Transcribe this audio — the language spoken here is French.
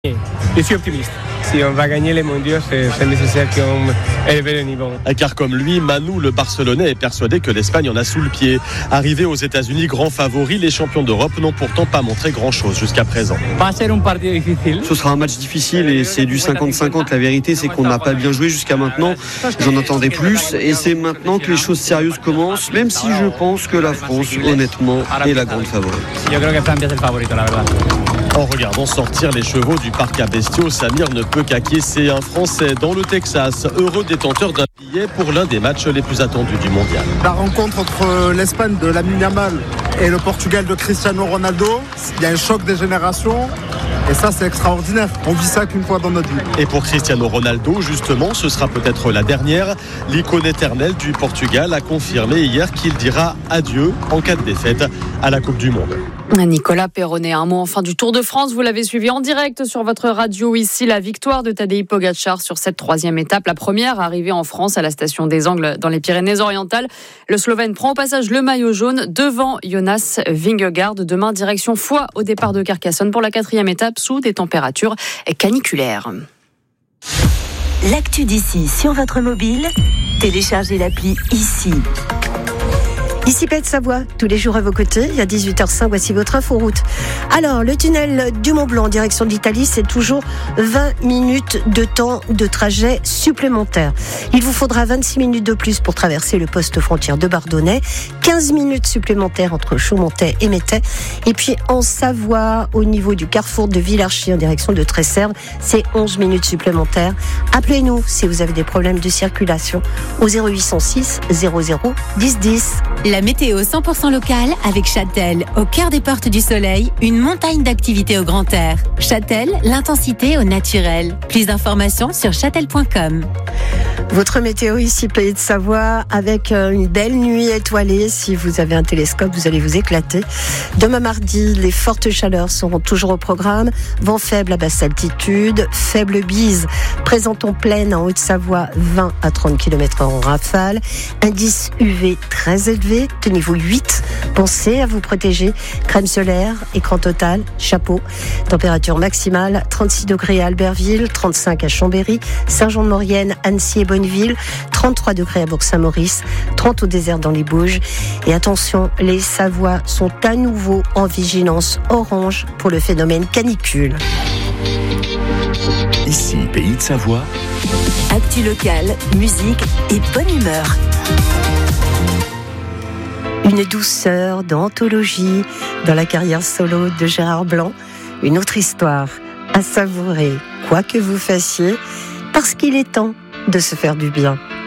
Je suis optimiste. Si on va gagner les mondiaux, c'est nécessaire qu'on élève le niveau. Car comme lui, Manu, le Barcelonais, est persuadé que l'Espagne en a sous le pied. Arrivé aux États-Unis, grand favori, les champions d'Europe n'ont pourtant pas montré grand-chose jusqu'à présent. Ce sera un match difficile et c'est du 50-50. La vérité, c'est qu'on n'a pas bien joué jusqu'à maintenant. J'en attendais plus et c'est maintenant que les choses sérieuses commencent, même si je pense que la France, honnêtement, est la grande favorite. En regardant sortir les chevaux du parc à bestiaux, Samir ne peut qu'acquiescer. Un Français dans le Texas, heureux détenteur d'un billet pour l'un des matchs les plus attendus du mondial. La rencontre entre l'Espagne de Lamine Yamal et le Portugal de Cristiano Ronaldo, il y a un choc des générations. Et ça, c'est extraordinaire. On vit ça qu'une fois dans notre vie. Et pour Cristiano Ronaldo, justement, ce sera peut-être la dernière. L'icône éternelle du Portugal a confirmé hier qu'il dira adieu en cas de défaite à la Coupe du Monde. Nicolas Perronnet, un mot enfin du Tour de France. Vous l'avez suivi en direct sur votre radio ici. La victoire de Tadej Pogačar sur cette 3e étape. La première arrivée en France à la station des Angles dans les Pyrénées-Orientales. Le Slovène prend au passage le maillot jaune devant Jonas Vingegaard. Demain, direction Foix au départ de Carcassonne pour la 4e étape sous des températures caniculaires. L'actu d'ici sur votre mobile, téléchargez l'appli ici. Ici Pays de Savoie, tous les jours à vos côtés, il y a 18h05, voici votre inforoute. Alors, le tunnel du Mont-Blanc en direction de l'Italie, c'est toujours 20 minutes de temps de trajet supplémentaire. Il vous faudra 26 minutes de plus pour traverser le poste frontière de Bardonnay, 15 minutes supplémentaires entre Chaumontet et Métais. Et puis en Savoie, au niveau du carrefour de Villarchy en direction de Tresserve, c'est 11 minutes supplémentaires. Appelez-nous si vous avez des problèmes de circulation au 0806 00 10 10. La météo 100% locale avec Châtel, au cœur des portes du soleil, une montagne d'activités au grand air. Châtel, l'intensité au naturel. Plus d'informations sur châtel.com. Votre météo ici, Pays de Savoie, avec une belle nuit étoilée. Si vous avez un télescope, vous allez vous éclater. Demain mardi, les fortes chaleurs seront toujours au programme. Vent faible à basse altitude, faible bise. Présente en pleine en Haute-Savoie, 20 à 30 km/h en rafale. Indice UV très élevé, tenez-vous 8. Pensez à vous protéger. Crème solaire, écran total, chapeau. Température maximale, 36 degrés à Albertville, 35 à Chambéry, Saint-Jean-de-Maurienne, Annecy et Bonneville, 33 degrés à Bourg-Saint-Maurice, 30 au désert dans les Bauges. Et attention, les Savoies sont à nouveau en vigilance orange pour le phénomène canicule. Ici, Pays de Savoie. Actu locale, musique et bonne humeur. Une douceur d'anthologie dans la carrière solo de Gérard Blanc. Une autre histoire à savourer, quoi que vous fassiez, parce qu'il est temps de se faire du bien.